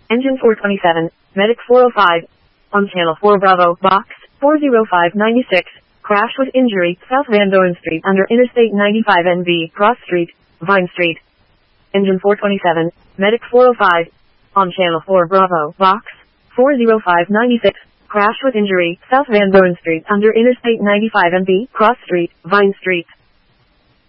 Engine 427, Medic 405. On Channel 4 Bravo, Box 40596. Crash with injury, South Van Doren Street under Interstate 95 NB, Cross Street, Vine Street. Engine 427, Medic 405. On Channel 4 Bravo, Box 40596. Crash with injury, South Van Doren Street under Interstate 95 NB, Cross Street, Vine Street.